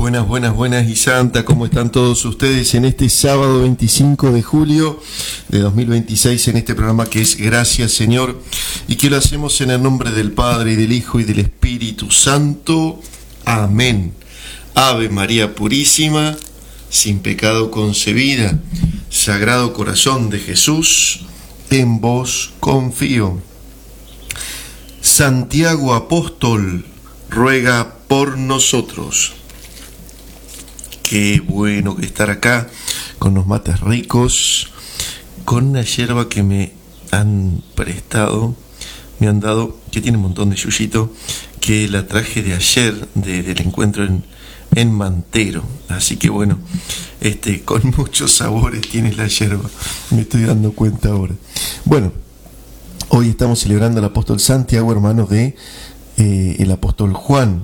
Buenas, buenas, buenas y santa, ¿cómo están todos ustedes en este sábado 25 de julio de 2026 en este programa que es Gracias Señor y que lo hacemos en el nombre del Padre y del Hijo y del Espíritu Santo? Amén. Ave María Purísima, sin pecado concebida, Sagrado Corazón de Jesús, en vos confío. Santiago Apóstol, ruega por nosotros. Qué bueno que estar acá con los mates ricos, con una yerba que me han prestado, me han dado, que tiene un montón de yuyito, que la traje de ayer del encuentro en Mantero. Así que bueno, con muchos sabores tiene la yerba, me estoy dando cuenta ahora. Bueno, hoy estamos celebrando al apóstol Santiago, hermanos de el apóstol Juan.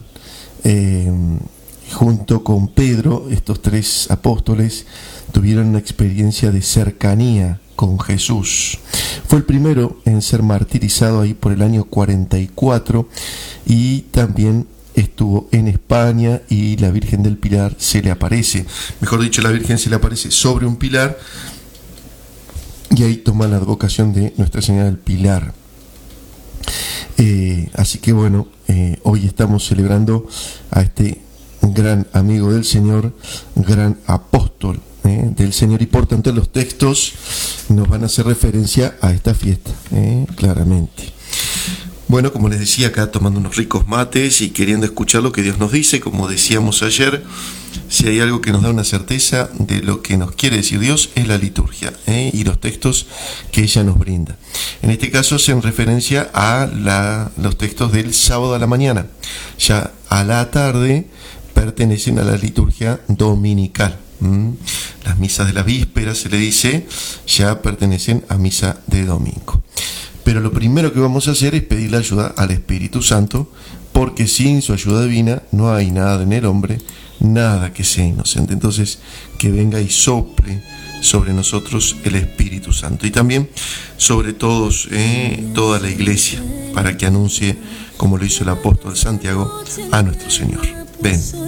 Junto con Pedro, estos tres apóstoles tuvieron una experiencia de cercanía con Jesús. Fue el primero en ser martirizado ahí por el año 44 y también estuvo en España y la Virgen del Pilar se le aparece. Mejor dicho, la Virgen se le aparece sobre un pilar y ahí toma la advocación de Nuestra Señora del Pilar. Así que bueno, hoy estamos celebrando a este gran amigo del Señor, gran apóstol del Señor, y por tanto los textos nos van a hacer referencia a esta fiesta, claramente. Bueno, como les decía, acá tomando unos ricos mates y queriendo escuchar lo que Dios nos dice. Como decíamos ayer, si hay algo que nos da una certeza de lo que nos quiere decir Dios, es la liturgia y los textos que ella nos brinda. En este caso hacen referencia a los textos del sábado a la mañana. Ya a la tarde pertenecen a la liturgia dominical. Las misas de la víspera, se le dice, ya pertenecen a misa de domingo. Pero lo primero que vamos a hacer es pedir la ayuda al Espíritu Santo, porque sin su ayuda divina no hay nada en el hombre, nada que sea inocente. Entonces, que venga y sople sobre nosotros el Espíritu Santo y también sobre todos, toda la iglesia, para que anuncie, como lo hizo el apóstol Santiago, a nuestro Señor. Ven.